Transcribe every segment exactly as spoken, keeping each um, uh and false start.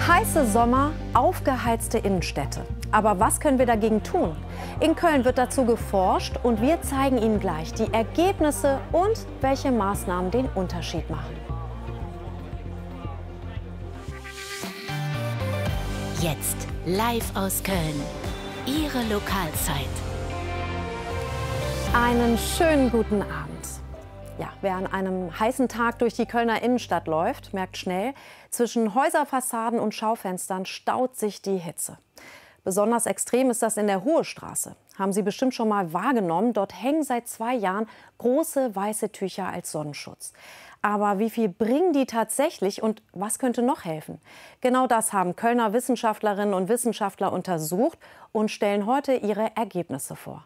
Heiße Sommer, aufgeheizte Innenstädte. Aber was können wir dagegen tun? In Köln wird dazu geforscht und wir zeigen Ihnen gleich die Ergebnisse und welche Maßnahmen den Unterschied machen. Jetzt live aus Köln. Ihre Lokalzeit. Einen schönen guten Abend. Ja, wer an einem heißen Tag durch die Kölner Innenstadt läuft, merkt schnell, zwischen Häuserfassaden und Schaufenstern staut sich die Hitze. Besonders extrem ist das in der Hohe Straße. Haben Sie bestimmt schon mal wahrgenommen, dort hängen seit zwei Jahren große weiße Tücher als Sonnenschutz. Aber wie viel bringen die tatsächlich und was könnte noch helfen? Genau das haben Kölner Wissenschaftlerinnen und Wissenschaftler untersucht und stellen heute ihre Ergebnisse vor.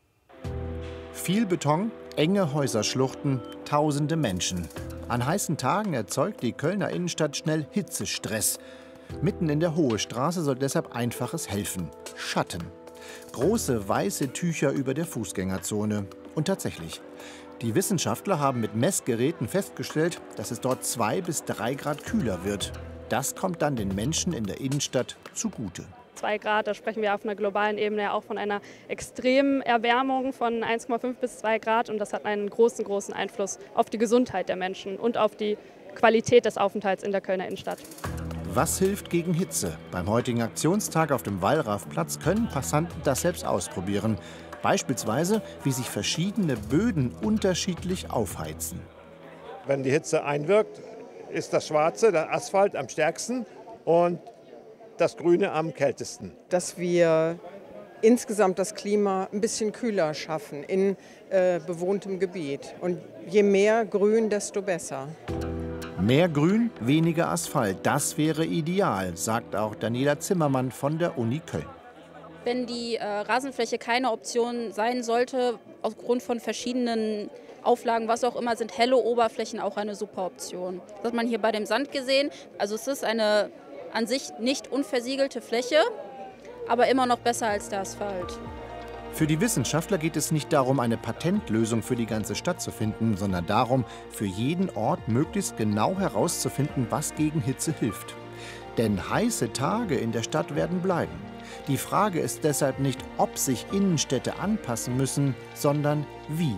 Viel Beton, enge Häuserschluchten, tausende Menschen. An heißen Tagen erzeugt die Kölner Innenstadt schnell Hitzestress. Mitten in der Hohe Straße soll deshalb Einfaches helfen: Schatten. Große weiße Tücher über der Fußgängerzone. Und tatsächlich, die Wissenschaftler haben mit Messgeräten festgestellt, dass es dort zwei bis drei Grad kühler wird. Das kommt dann den Menschen in der Innenstadt zugute. zwei Grad, da sprechen wir auf einer globalen Ebene ja auch von einer extremen Erwärmung von eins Komma fünf bis zwei Grad. Und das hat einen großen, großen Einfluss auf die Gesundheit der Menschen und auf die Qualität des Aufenthalts in der Kölner Innenstadt. Was hilft gegen Hitze? Beim heutigen Aktionstag auf dem Wallrafplatz können Passanten das selbst ausprobieren. Beispielsweise, wie sich verschiedene Böden unterschiedlich aufheizen. Wenn die Hitze einwirkt, ist das Schwarze, der Asphalt, am stärksten und das Grüne am kältesten. Dass wir insgesamt das Klima ein bisschen kühler schaffen in äh, bewohntem Gebiet. Und je mehr Grün, desto besser. Mehr Grün, weniger Asphalt, das wäre ideal, sagt auch Daniela Zimmermann von der Uni Köln. Wenn die äh, Rasenfläche keine Option sein sollte, aufgrund von verschiedenen Auflagen, was auch immer, sind helle Oberflächen auch eine super Option. Das hat man hier bei dem Sand gesehen. Also es ist eine an sich nicht unversiegelte Fläche, aber immer noch besser als der Asphalt. Für die Wissenschaftler geht es nicht darum, eine Patentlösung für die ganze Stadt zu finden, sondern darum, für jeden Ort möglichst genau herauszufinden, was gegen Hitze hilft. Denn heiße Tage in der Stadt werden bleiben. Die Frage ist deshalb nicht, ob sich Innenstädte anpassen müssen, sondern wie.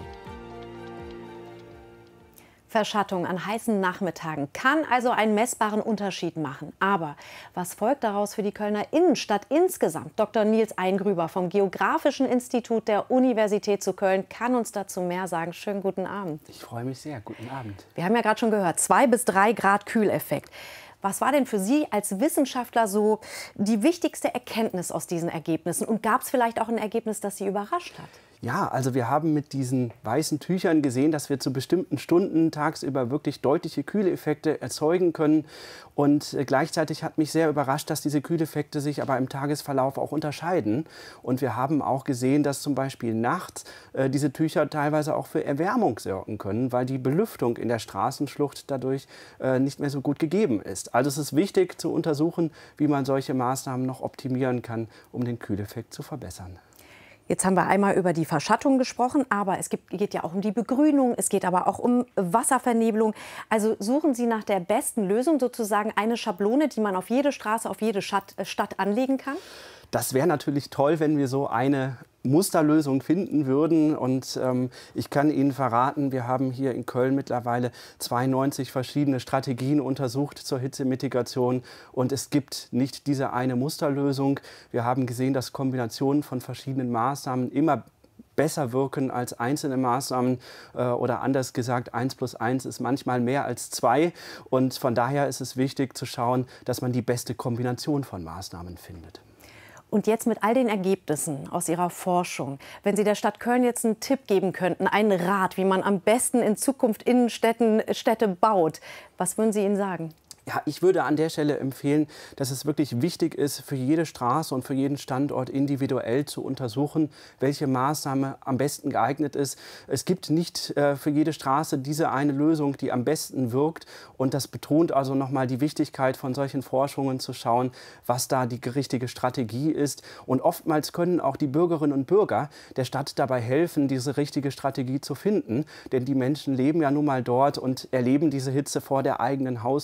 Verschattung an heißen Nachmittagen kann also einen messbaren Unterschied machen. Aber was folgt daraus für die Kölner Innenstadt insgesamt? Doktor Nils Eingrüber vom Geografischen Institut der Universität zu Köln kann uns dazu mehr sagen. Schönen guten Abend. Ich freue mich sehr. Guten Abend. Wir haben ja gerade schon gehört, zwei bis drei Grad Kühleffekt. Was war denn für Sie als Wissenschaftler so die wichtigste Erkenntnis aus diesen Ergebnissen? Und gab es vielleicht auch ein Ergebnis, das Sie überrascht hat? Ja, also wir haben mit diesen weißen Tüchern gesehen, dass wir zu bestimmten Stunden tagsüber wirklich deutliche Kühleffekte erzeugen können. Und äh, gleichzeitig hat mich sehr überrascht, dass diese Kühleffekte sich aber im Tagesverlauf auch unterscheiden. Und wir haben auch gesehen, dass zum Beispiel nachts äh, diese Tücher teilweise auch für Erwärmung sorgen können, weil die Belüftung in der Straßenschlucht dadurch äh, nicht mehr so gut gegeben ist. Also es ist wichtig zu untersuchen, wie man solche Maßnahmen noch optimieren kann, um den Kühleffekt zu verbessern. Jetzt haben wir einmal über die Verschattung gesprochen, aber es gibt, geht ja auch um die Begrünung, es geht aber auch um Wasservernebelung. Also suchen Sie nach der besten Lösung, sozusagen eine Schablone, die man auf jede Straße, auf jede Stadt, Stadt anlegen kann? Das wäre natürlich toll, wenn wir so eine Musterlösung finden würden. Und ähm, ich kann Ihnen verraten, wir haben hier in Köln mittlerweile zweiundneunzig verschiedene Strategien untersucht zur Hitzemitigation. Und es gibt nicht diese eine Musterlösung. Wir haben gesehen, dass Kombinationen von verschiedenen Maßnahmen immer besser wirken als einzelne Maßnahmen äh, oder anders gesagt, eins plus eins ist manchmal mehr als zwei. Und von daher ist es wichtig zu schauen, dass man die beste Kombination von Maßnahmen findet. Und jetzt mit all den Ergebnissen aus Ihrer Forschung, wenn Sie der Stadt Köln jetzt einen Tipp geben könnten, einen Rat, wie man am besten in Zukunft Innenstädten Städte baut, was würden Sie ihnen sagen? Ja, ich würde an der Stelle empfehlen, dass es wirklich wichtig ist, für jede Straße und für jeden Standort individuell zu untersuchen, welche Maßnahme am besten geeignet ist. Es gibt nicht äh, für jede Straße diese eine Lösung, die am besten wirkt. Und das betont also nochmal die Wichtigkeit von solchen Forschungen zu schauen, was da die richtige Strategie ist. Und oftmals können auch die Bürgerinnen und Bürger der Stadt dabei helfen, diese richtige Strategie zu finden. Denn die Menschen leben ja nun mal dort und erleben diese Hitze vor der eigenen Haustüre.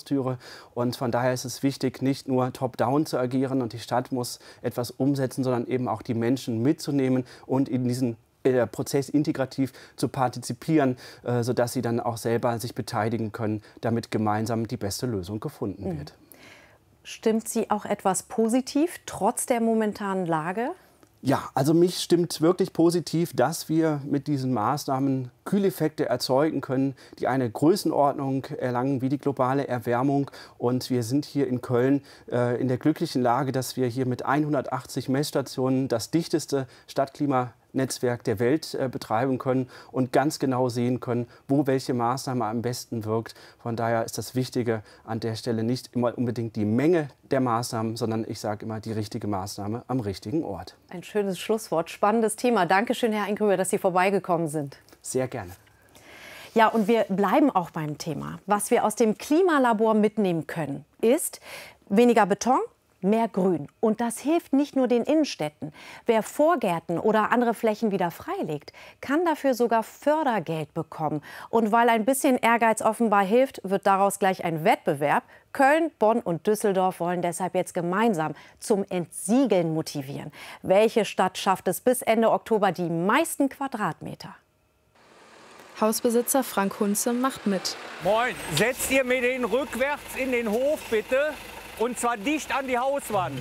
Und von daher ist es wichtig, nicht nur top-down zu agieren und die Stadt muss etwas umsetzen, sondern eben auch die Menschen mitzunehmen und in diesen äh, Prozess integrativ zu partizipieren, äh, sodass sie dann auch selber sich beteiligen können, damit gemeinsam die beste Lösung gefunden Mhm. wird. Stimmt Sie auch etwas positiv, trotz der momentanen Lage? Ja, also mich stimmt wirklich positiv, dass wir mit diesen Maßnahmen Kühleffekte erzeugen können, die eine Größenordnung erlangen wie die globale Erwärmung. Und wir sind hier in Köln äh, in der glücklichen Lage, dass wir hier mit hundertachtzig Messstationen das dichteste Stadtklimanetzwerk der Welt äh, betreiben können und ganz genau sehen können, wo welche Maßnahme am besten wirkt. Von daher ist das Wichtige an der Stelle nicht immer unbedingt die Menge der Maßnahmen, sondern ich sage immer die richtige Maßnahme am richtigen Ort. Ein schönes Schlusswort, spannendes Thema. Dankeschön, Herr Eingröber, dass Sie vorbeigekommen sind. Sehr gerne. Ja, und wir bleiben auch beim Thema. Was wir aus dem Klimalabor mitnehmen können, ist weniger Beton, mehr Grün. Und das hilft nicht nur den Innenstädten. Wer Vorgärten oder andere Flächen wieder freilegt, kann dafür sogar Fördergeld bekommen. Und weil ein bisschen Ehrgeiz offenbar hilft, wird daraus gleich ein Wettbewerb. Köln, Bonn und Düsseldorf wollen deshalb jetzt gemeinsam zum Entsiegeln motivieren. Welche Stadt schafft es bis Ende Oktober die meisten Quadratmeter? Hausbesitzer Frank Hunze macht mit. Moin, setzt ihr mir den rückwärts in den Hof bitte und zwar dicht an die Hauswand.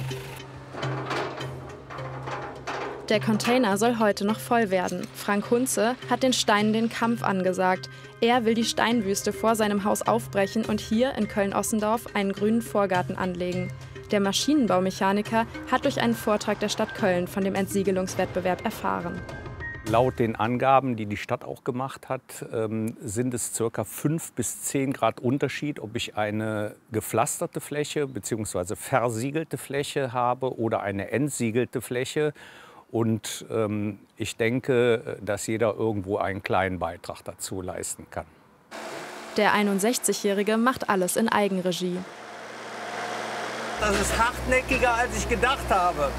Der Container soll heute noch voll werden. Frank Hunze hat den Steinen den Kampf angesagt. Er will die Steinwüste vor seinem Haus aufbrechen und hier in Köln-Ossendorf einen grünen Vorgarten anlegen. Der Maschinenbaumechaniker hat durch einen Vortrag der Stadt Köln von dem Entsiegelungswettbewerb erfahren. Laut den Angaben, die die Stadt auch gemacht hat, ähm, sind es ca. fünf bis zehn Grad Unterschied, ob ich eine gepflasterte Fläche bzw. versiegelte Fläche habe oder eine entsiegelte Fläche. Und ähm, ich denke, dass jeder irgendwo einen kleinen Beitrag dazu leisten kann. Der einundsechzigjährige macht alles in Eigenregie. Das ist hartnäckiger, als ich gedacht habe.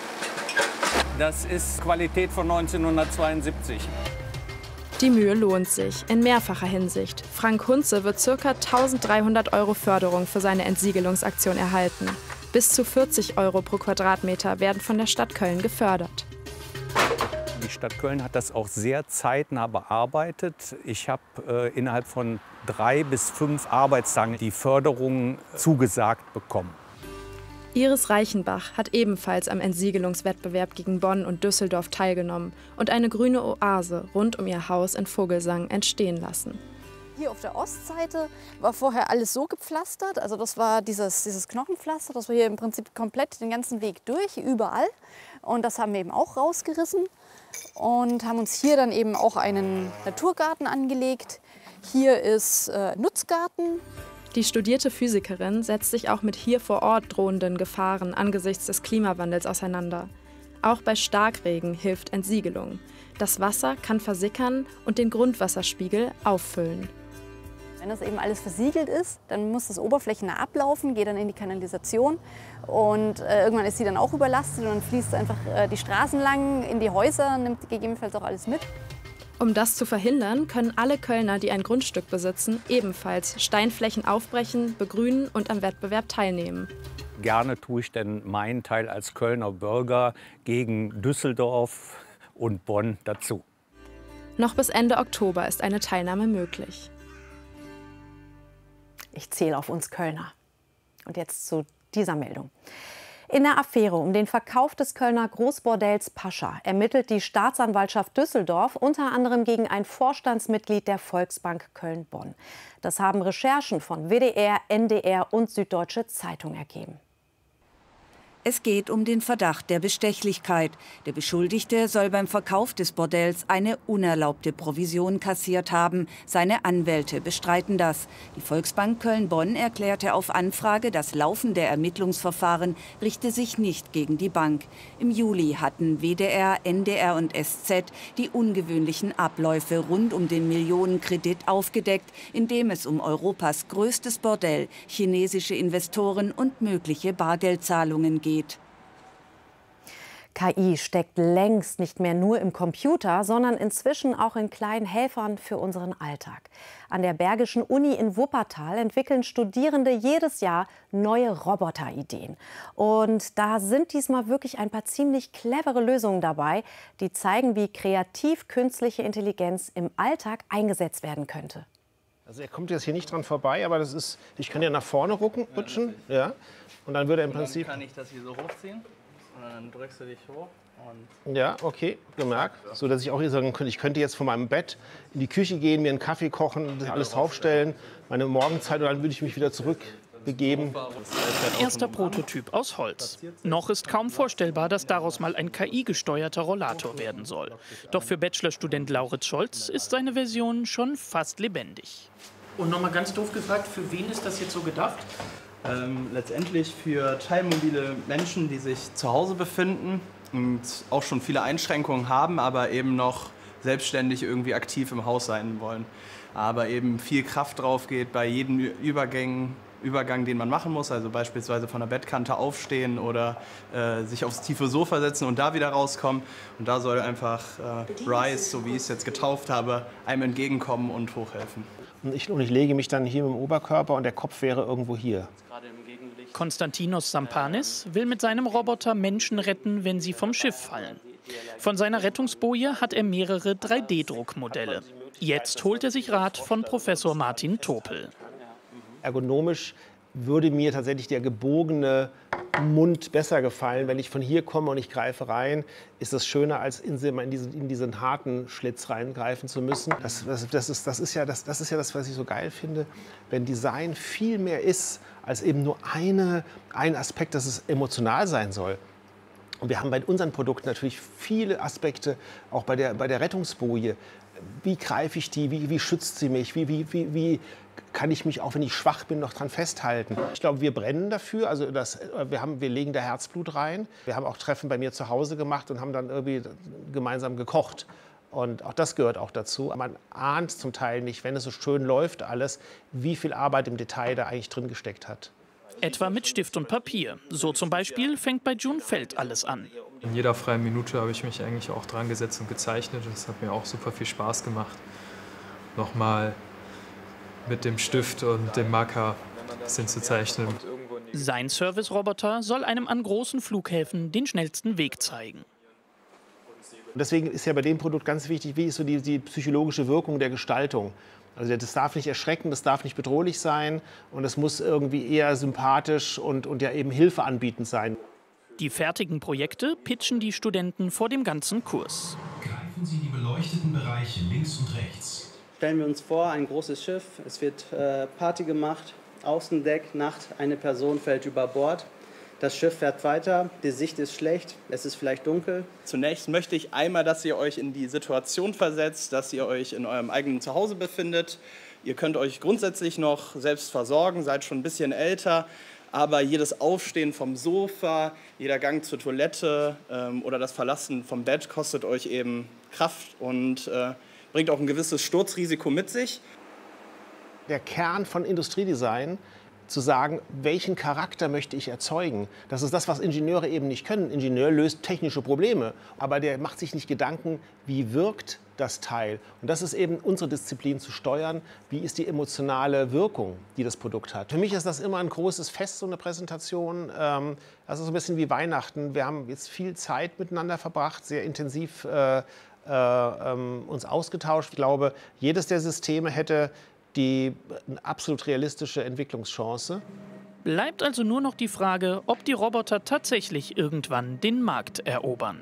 Das ist Qualität von neunzehnhundertzweiundsiebzig. Die Mühe lohnt sich, in mehrfacher Hinsicht. Frank Hunze wird ca. eintausenddreihundert Euro Förderung für seine Entsiegelungsaktion erhalten. Bis zu vierzig Euro pro Quadratmeter werden von der Stadt Köln gefördert. Die Stadt Köln hat das auch sehr zeitnah bearbeitet. Ich habe äh, innerhalb von drei bis fünf Arbeitstagen die Förderung zugesagt bekommen. Iris Reichenbach hat ebenfalls am Entsiegelungswettbewerb gegen Bonn und Düsseldorf teilgenommen und eine grüne Oase rund um ihr Haus in Vogelsang entstehen lassen. Hier auf der Ostseite war vorher alles so gepflastert, also das war dieses, dieses Knochenpflaster, das war hier im Prinzip komplett den ganzen Weg durch, überall. Und das haben wir eben auch rausgerissen und haben uns hier dann eben auch einen Naturgarten angelegt. Hier ist äh, Nutzgarten. Die studierte Physikerin setzt sich auch mit hier vor Ort drohenden Gefahren angesichts des Klimawandels auseinander. Auch bei Starkregen hilft Entsiegelung. Das Wasser kann versickern und den Grundwasserspiegel auffüllen. Wenn das eben alles versiegelt ist, dann muss das oberflächennah ablaufen, geht dann in die Kanalisation und äh, irgendwann ist sie dann auch überlastet und dann fließt einfach äh, die Straßen lang in die Häuser, nimmt gegebenenfalls auch alles mit. Um das zu verhindern, können alle Kölner, die ein Grundstück besitzen, ebenfalls Steinflächen aufbrechen, begrünen und am Wettbewerb teilnehmen. Gerne tue ich denn meinen Teil als Kölner Bürger gegen Düsseldorf und Bonn dazu. Noch bis Ende Oktober ist eine Teilnahme möglich. Ich zähle auf uns Kölner. Und jetzt zu dieser Meldung. In der Affäre um den Verkauf des Kölner Großbordells Pascha ermittelt die Staatsanwaltschaft Düsseldorf unter anderem gegen ein Vorstandsmitglied der Volksbank Köln-Bonn. Das haben Recherchen von W D R, N D R und Süddeutsche Zeitung ergeben. Es geht um den Verdacht der Bestechlichkeit. Der Beschuldigte soll beim Verkauf des Bordells eine unerlaubte Provision kassiert haben. Seine Anwälte bestreiten das. Die Volksbank Köln-Bonn erklärte auf Anfrage, das laufende Ermittlungsverfahren richte sich nicht gegen die Bank. Im Juli hatten W D R, N D R und S Z die ungewöhnlichen Abläufe rund um den Millionenkredit aufgedeckt, in dem es um Europas größtes Bordell, chinesische Investoren und mögliche Bargeldzahlungen geht. K I steckt längst nicht mehr nur im Computer, sondern inzwischen auch in kleinen Helfern für unseren Alltag. An der Bergischen Uni in Wuppertal entwickeln Studierende jedes Jahr neue Roboterideen. Und da sind diesmal wirklich ein paar ziemlich clevere Lösungen dabei, die zeigen, wie kreativ künstliche Intelligenz im Alltag eingesetzt werden könnte. Also er kommt jetzt hier nicht dran vorbei, aber das ist, ich kann ja nach vorne rücken, rutschen, ja, und dann würde er im Prinzip... Dann kann ich das hier so hochziehen. Und dann drückst du dich hoch. Und ja, okay, gemerkt. So, dass ich auch hier sagen könnte, ich könnte jetzt von meinem Bett in die Küche gehen, mir einen Kaffee kochen, das alles draufstellen, meine Morgenzeit, und dann würde ich mich wieder zurückbegeben. Erster Prototyp aus Holz. Noch ist kaum vorstellbar, dass daraus mal ein K I-gesteuerter Rollator werden soll. Doch für Bachelorstudent Lauritz Scholz ist seine Version schon fast lebendig. Und nochmal ganz doof gefragt, für wen ist das jetzt so gedacht? Ähm, letztendlich für teilmobile Menschen, die sich zu Hause befinden und auch schon viele Einschränkungen haben, aber eben noch selbstständig irgendwie aktiv im Haus sein wollen. Aber eben viel Kraft drauf geht bei jedem Übergang, Übergang, den man machen muss, also beispielsweise von der Bettkante aufstehen oder äh, sich aufs tiefe Sofa setzen und da wieder rauskommen. Und da soll einfach äh, Rise, so wie ich es jetzt getauft habe, einem entgegenkommen und hochhelfen. Und ich, und ich lege mich dann hier mit dem Oberkörper und der Kopf wäre irgendwo hier. Konstantinos Sampanis will mit seinem Roboter Menschen retten, wenn sie vom Schiff fallen. Von seiner Rettungsboje hat er mehrere drei D Druckmodelle. Jetzt holt er sich Rat von Professor Martin Topel. Ergonomisch würde mir tatsächlich der gebogene Mund besser gefallen. Wenn ich von hier komme und ich greife rein, ist das schöner, als in diesen, in diesen harten Schlitz reingreifen zu müssen. Das, das, das, ist, das, ist ja das, das ist ja das, was ich so geil finde, wenn Design viel mehr ist als eben nur eine, ein Aspekt, dass es emotional sein soll. Und wir haben bei unseren Produkten natürlich viele Aspekte, auch bei der, bei der Rettungsboje. Wie greife ich die? Wie, wie schützt sie mich? Wie, wie, wie, wie kann ich mich, auch wenn ich schwach bin, noch dran festhalten? Ich glaube, wir brennen dafür. Also das, wir, haben, wir legen da Herzblut rein. Wir haben auch Treffen bei mir zu Hause gemacht und haben dann irgendwie gemeinsam gekocht. Und auch das gehört auch dazu. Man ahnt zum Teil nicht, wenn es so schön läuft alles, wie viel Arbeit im Detail da eigentlich drin gesteckt hat. Etwa mit Stift und Papier. So zum Beispiel fängt bei June Feld alles an. In jeder freien Minute habe ich mich eigentlich auch dran gesetzt und gezeichnet. Das hat mir auch super viel Spaß gemacht. Nochmal mit dem Stift und dem Marker ein bisschen zu zeichnen. Sein Service-Roboter soll einem an großen Flughäfen den schnellsten Weg zeigen. Deswegen ist ja bei dem Produkt ganz wichtig, wie ist so die, die psychologische Wirkung der Gestaltung. Also das darf nicht erschrecken, das darf nicht bedrohlich sein und es muss irgendwie eher sympathisch und, und ja eben Hilfe anbietend sein. Die fertigen Projekte pitchen die Studenten vor dem ganzen Kurs. Greifen Sie die beleuchteten Bereiche links und rechts. Stellen wir uns vor, ein großes Schiff, es wird äh, Party gemacht, Außendeck, Nacht, eine Person fällt über Bord. Das Schiff fährt weiter, die Sicht ist schlecht, es ist vielleicht dunkel. Zunächst möchte ich einmal, dass ihr euch in die Situation versetzt, dass ihr euch in eurem eigenen Zuhause befindet. Ihr könnt euch grundsätzlich noch selbst versorgen, seid schon ein bisschen älter, aber jedes Aufstehen vom Sofa, jeder Gang zur Toilette ähm, oder das Verlassen vom Bett kostet euch eben Kraft und äh, bringt auch ein gewisses Sturzrisiko mit sich. Der Kern von Industriedesign, zu sagen, welchen Charakter möchte ich erzeugen. Das ist das, was Ingenieure eben nicht können. Ein Ingenieur löst technische Probleme, aber der macht sich nicht Gedanken, wie wirkt das Teil. Und das ist eben unsere Disziplin, zu steuern, wie ist die emotionale Wirkung, die das Produkt hat. Für mich ist das immer ein großes Fest, so eine Präsentation. Das ist so ein bisschen wie Weihnachten. Wir haben jetzt viel Zeit miteinander verbracht, sehr intensiv äh, äh, uns ausgetauscht. Ich glaube, jedes der Systeme hätte die eine absolut realistische Entwicklungschance. Bleibt also nur noch die Frage, ob die Roboter tatsächlich irgendwann den Markt erobern.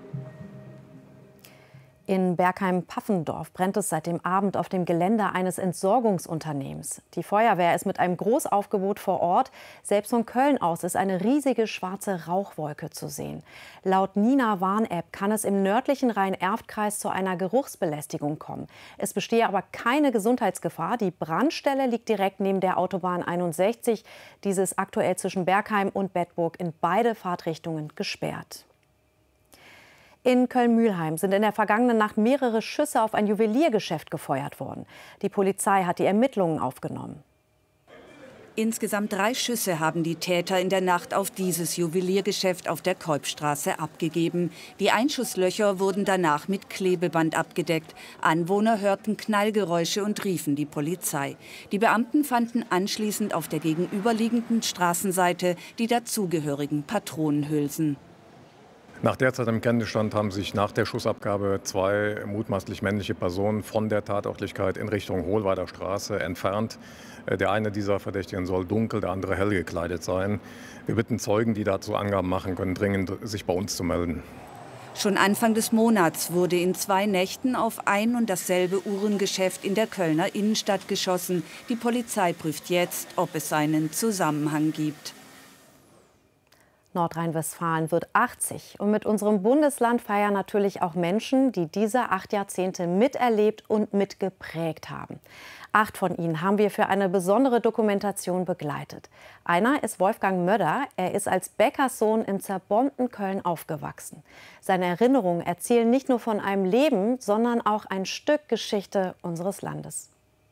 In Bergheim-Paffendorf brennt es seit dem Abend auf dem Gelände eines Entsorgungsunternehmens. Die Feuerwehr ist mit einem Großaufgebot vor Ort. Selbst von Köln aus ist eine riesige schwarze Rauchwolke zu sehen. Laut Nina Warn-App kann es im nördlichen Rhein-Erft-Kreis zu einer Geruchsbelästigung kommen. Es bestehe aber keine Gesundheitsgefahr. Die Brandstelle liegt direkt neben der Autobahn einundsechzig. Diese ist aktuell zwischen Bergheim und Bedburg in beide Fahrtrichtungen gesperrt. In Köln-Mülheim sind in der vergangenen Nacht mehrere Schüsse auf ein Juweliergeschäft gefeuert worden. Die Polizei hat die Ermittlungen aufgenommen. Insgesamt drei Schüsse haben die Täter in der Nacht auf dieses Juweliergeschäft auf der Kolbstraße abgegeben. Die Einschusslöcher wurden danach mit Klebeband abgedeckt. Anwohner hörten Knallgeräusche und riefen die Polizei. Die Beamten fanden anschließend auf der gegenüberliegenden Straßenseite die dazugehörigen Patronenhülsen. Nach derzeitigem Kenntnisstand haben sich nach der Schussabgabe zwei mutmaßlich männliche Personen von der Tatortlichkeit in Richtung Hohlweider Straße entfernt. Der eine dieser Verdächtigen soll dunkel, der andere hell gekleidet sein. Wir bitten Zeugen, die dazu Angaben machen können, dringend sich bei uns zu melden. Schon Anfang des Monats wurde in zwei Nächten auf ein und dasselbe Uhrengeschäft in der Kölner Innenstadt geschossen. Die Polizei prüft jetzt, ob es einen Zusammenhang gibt. Nordrhein-Westfalen wird achtzig. Und mit unserem Bundesland feiern natürlich auch Menschen, die diese acht Jahrzehnte miterlebt und mitgeprägt haben. Acht von ihnen haben wir für eine besondere Dokumentation begleitet. Einer ist Wolfgang Mödder. Er ist als Bäckerssohn im zerbombten Köln aufgewachsen. Seine Erinnerungen erzählen nicht nur von einem Leben, sondern auch ein Stück Geschichte unseres Landes.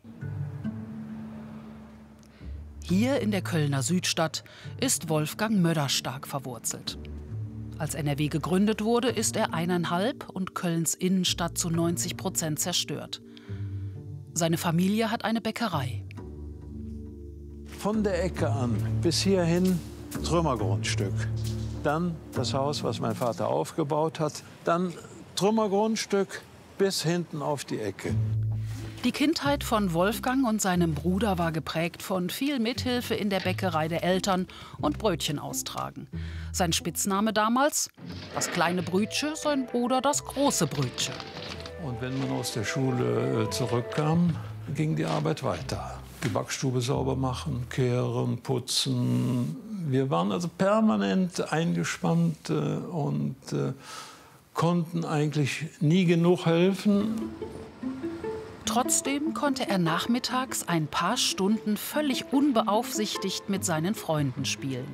Hier in der Kölner Südstadt ist Wolfgang Mödder stark verwurzelt. Als N R W gegründet wurde, ist er eineinhalb und Kölns Innenstadt zu neunzig Prozent zerstört. Seine Familie hat eine Bäckerei. Von der Ecke an bis hierhin Trümmergrundstück. Dann das Haus, was mein Vater aufgebaut hat. Dann Trümmergrundstück bis hinten auf die Ecke. Die Kindheit von Wolfgang und seinem Bruder war geprägt von viel Mithilfe in der Bäckerei der Eltern und Brötchen austragen. Sein Spitzname damals? Das kleine Brütsche, sein Bruder das große Brütsche. Und wenn man aus der Schule zurückkam, ging die Arbeit weiter. Die Backstube sauber machen, kehren, putzen. Wir waren also permanent eingespannt und konnten eigentlich nie genug helfen. Trotzdem konnte er nachmittags ein paar Stunden völlig unbeaufsichtigt mit seinen Freunden spielen.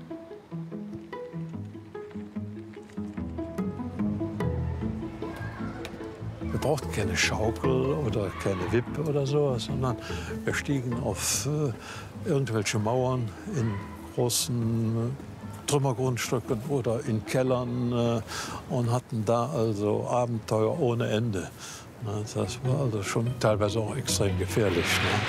Wir brauchten keine Schaukel oder keine Wippe oder so, sondern wir stiegen auf äh, irgendwelche Mauern in großen äh, Trümmergrundstücken oder in Kellern äh, und hatten da also Abenteuer ohne Ende. Das war also schon teilweise auch extrem gefährlich.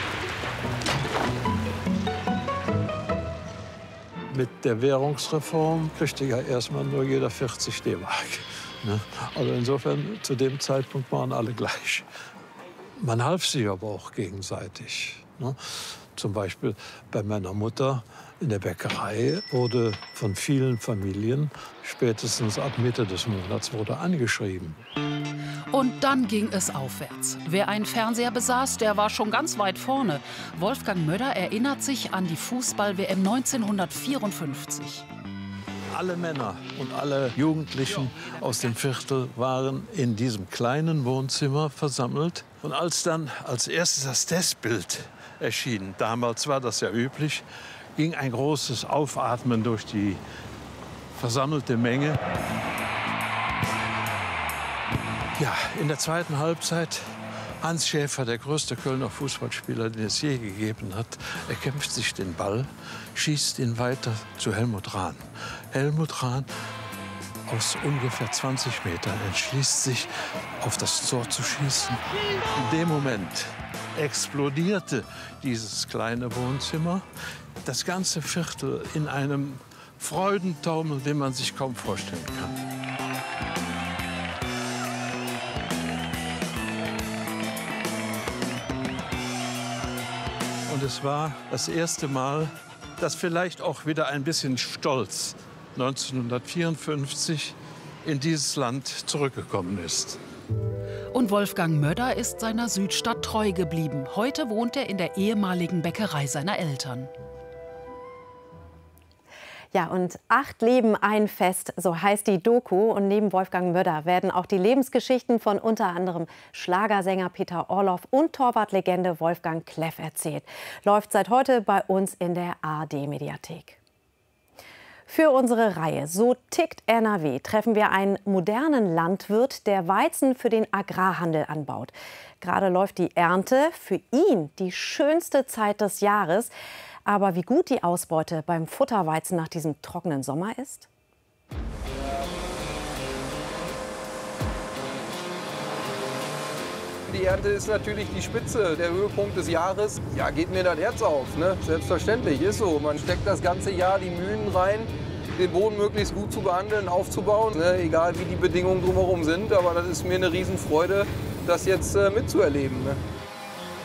Ne? Mit der Währungsreform kriegte ja erstmal nur jeder vierzig D-Mark. Ne? Also insofern, zu dem Zeitpunkt waren alle gleich. Man half sich aber auch gegenseitig. Ne? Zum Beispiel bei meiner Mutter in der Bäckerei wurde von vielen Familien spätestens ab Mitte des Monats wurde angeschrieben. Und dann ging es aufwärts. Wer einen Fernseher besaß, der war schon ganz weit vorne. Wolfgang Mödder erinnert sich an die Fußball-W M neunzehnhundertvierundfünfzig. Alle Männer und alle Jugendlichen aus dem Viertel waren in diesem kleinen Wohnzimmer versammelt. Und als dann als erstes das Testbild erschien, damals war das ja üblich, ging ein großes Aufatmen durch die versammelte Menge. Ja, in der zweiten Halbzeit, Hans Schäfer, der größte Kölner Fußballspieler, den es je gegeben hat, er kämpft sich den Ball, schießt ihn weiter zu Helmut Rahn. Helmut Rahn aus ungefähr zwanzig Metern entschließt sich, auf das Tor zu schießen. In dem Moment explodierte dieses kleine Wohnzimmer. Das ganze Viertel in einem Freudentaumel, den man sich kaum vorstellen kann. Und es war das erste Mal, dass vielleicht auch wieder ein bisschen Stolz neunzehnhundertvierundfünfzig in dieses Land zurückgekommen ist. Und Wolfgang Mödder ist seiner Südstadt treu geblieben. Heute wohnt er in der ehemaligen Bäckerei seiner Eltern. Ja, und acht Leben, ein Fest, so heißt die Doku. Und neben Wolfgang Mödder werden auch die Lebensgeschichten von unter anderem Schlagersänger Peter Orloff und Torwartlegende Wolfgang Kleff erzählt. Läuft seit heute bei uns in der A R D-Mediathek. Für unsere Reihe So tickt N R W treffen wir einen modernen Landwirt, der Weizen für den Agrarhandel anbaut. Gerade läuft die Ernte, für ihn die schönste Zeit des Jahres. Aber wie gut die Ausbeute beim Futterweizen nach diesem trockenen Sommer ist? Die Ernte ist natürlich die Spitze, der Höhepunkt des Jahres. Ja, geht mir das Herz auf, ne? Selbstverständlich, ist so. Man steckt das ganze Jahr die Mühen rein, den Boden möglichst gut zu behandeln, aufzubauen, ne? Egal wie die Bedingungen drumherum sind. Aber das ist mir eine Riesenfreude, das jetzt äh, mitzuerleben. Ne?